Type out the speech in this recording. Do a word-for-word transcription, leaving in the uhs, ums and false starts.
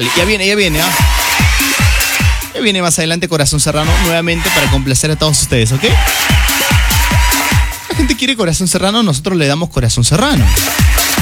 Ya viene, ya viene, ¿ah? Ya viene más adelante Corazón Serrano nuevamente para complacer a todos ustedes, ¿ok? La gente quiere Corazón Serrano, nosotros le damos Corazón Serrano.